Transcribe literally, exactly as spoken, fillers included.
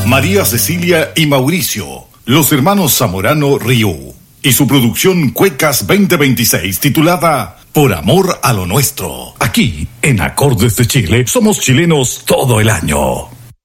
María Cecilia y Mauricio, los hermanos Zamorano Riu, y su producción Cuecas veinte veintiséis titulada Por Amor a lo Nuestro. Aquí, en Acordes de Chile, somos chilenos todo el año.